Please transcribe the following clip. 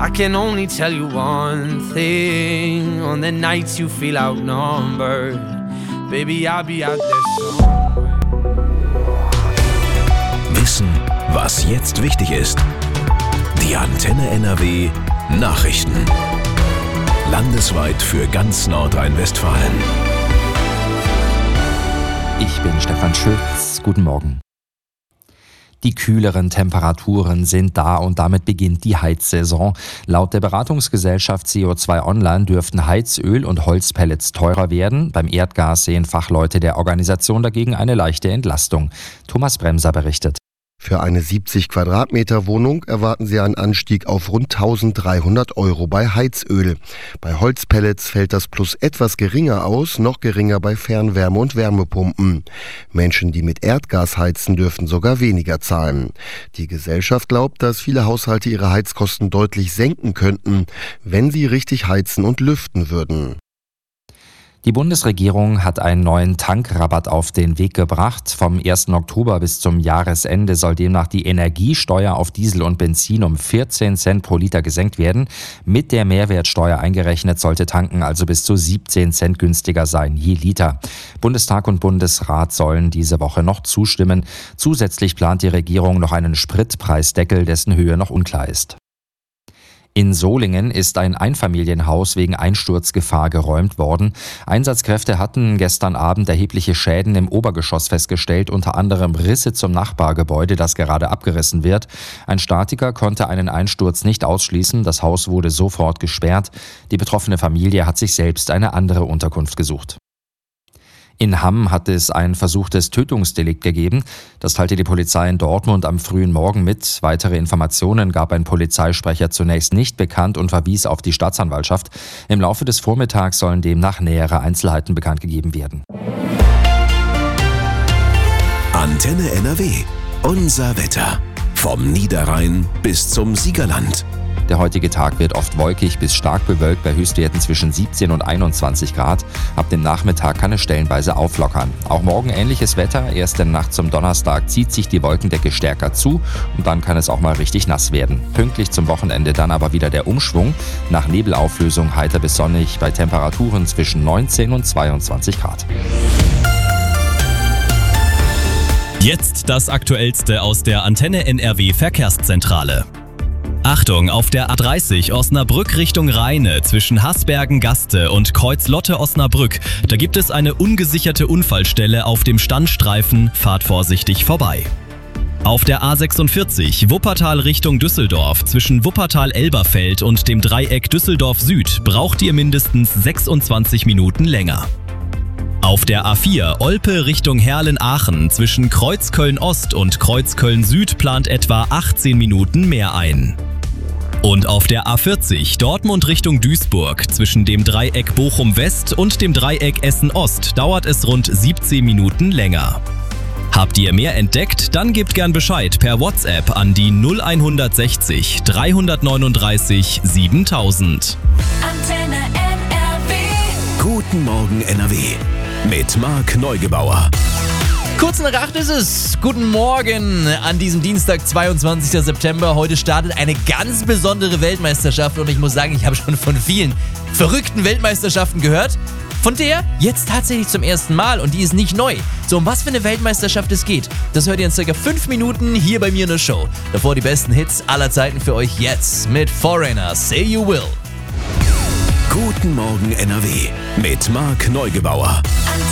I can only tell you one thing. On the nights you feel outnumbered, baby, I'll be out there somewhere. Wissen, was jetzt wichtig ist. Die Antenne NRW Nachrichten. Landesweit für ganz Nordrhein-Westfalen. Ich bin Stefan Schütz. Guten Morgen. Die kühleren Temperaturen sind da und damit beginnt die Heizsaison. Laut der Beratungsgesellschaft CO2 Online dürften Heizöl und Holzpellets teurer werden. Beim Erdgas sehen Fachleute der Organisation dagegen eine leichte Entlastung. Thomas Bremser berichtet. Für eine 70 Quadratmeter Wohnung erwarten Sie einen Anstieg auf rund 1.300 € bei Heizöl. Bei Holzpellets fällt das Plus etwas geringer aus, noch geringer bei Fernwärme- und Wärmepumpen. Menschen, die mit Erdgas heizen, dürften sogar weniger zahlen. Die Gesellschaft glaubt, dass viele Haushalte ihre Heizkosten deutlich senken könnten, wenn sie richtig heizen und lüften würden. Die Bundesregierung hat einen neuen Tankrabatt auf den Weg gebracht. Vom 1. Oktober bis zum Jahresende soll demnach die Energiesteuer auf Diesel und Benzin um 14 Cent pro Liter gesenkt werden. Mit der Mehrwertsteuer eingerechnet sollte Tanken also bis zu 17 Cent günstiger sein je Liter. Bundestag und Bundesrat sollen diese Woche noch zustimmen. Zusätzlich plant die Regierung noch einen Spritpreisdeckel, dessen Höhe noch unklar ist. In Solingen ist ein Einfamilienhaus wegen Einsturzgefahr geräumt worden. Einsatzkräfte hatten gestern Abend erhebliche Schäden im Obergeschoss festgestellt, unter anderem Risse zum Nachbargebäude, das gerade abgerissen wird. Ein Statiker konnte einen Einsturz nicht ausschließen. Das Haus wurde sofort gesperrt. Die betroffene Familie hat sich selbst eine andere Unterkunft gesucht. In Hamm hat es ein versuchtes Tötungsdelikt gegeben. Das teilte die Polizei in Dortmund am frühen Morgen mit. Weitere Informationen gab ein Polizeisprecher zunächst nicht bekannt und verwies auf die Staatsanwaltschaft. Im Laufe des Vormittags sollen demnach nähere Einzelheiten bekannt gegeben werden. Antenne NRW. Unser Wetter. Vom Niederrhein bis zum Siegerland. Der heutige Tag wird oft wolkig bis stark bewölkt bei Höchstwerten zwischen 17 und 21 Grad. Ab dem Nachmittag kann es stellenweise auflockern. Auch morgen ähnliches Wetter. Erst in der Nacht zum Donnerstag zieht sich die Wolkendecke stärker zu und dann kann es auch mal richtig nass werden. Pünktlich zum Wochenende dann aber wieder der Umschwung. Nach Nebelauflösung heiter bis sonnig bei Temperaturen zwischen 19 und 22 Grad. Jetzt das Aktuellste aus der Antenne NRW Verkehrszentrale. Achtung, auf der A30 Osnabrück Richtung Rheine zwischen Hasbergen-Gaste und Kreuz-Lotte-Osnabrück. Da gibt es eine ungesicherte Unfallstelle auf dem Standstreifen. Fahrt vorsichtig vorbei. Auf der A46 Wuppertal Richtung Düsseldorf zwischen Wuppertal-Elberfeld und dem Dreieck Düsseldorf Süd braucht ihr mindestens 26 Minuten länger. Auf der A4 Olpe Richtung Herlen-Aachen zwischen Kreuzköln-Ost und Kreuzköln-Süd plant etwa 18 Minuten mehr ein. Und auf der A40 Dortmund Richtung Duisburg zwischen dem Dreieck Bochum-West und dem Dreieck Essen-Ost dauert es rund 17 Minuten länger. Habt ihr mehr entdeckt? Dann gebt gern Bescheid per WhatsApp an die 0160 339 7000. Antenne NRW. Guten Morgen NRW. Mit Marc Neugebauer. Kurz nach 8 ist es. Guten Morgen an diesem Dienstag, 22. September. Heute startet eine ganz besondere Weltmeisterschaft und ich muss sagen, ich habe schon von vielen verrückten Weltmeisterschaften gehört. Von der jetzt tatsächlich zum ersten Mal und die ist nicht neu. So, um was für eine Weltmeisterschaft es geht, das hört ihr in circa 5 Minuten hier bei mir in der Show. Davor die besten Hits aller Zeiten für euch jetzt mit Foreigner, Say You Will. Guten Morgen NRW mit Marc Neugebauer.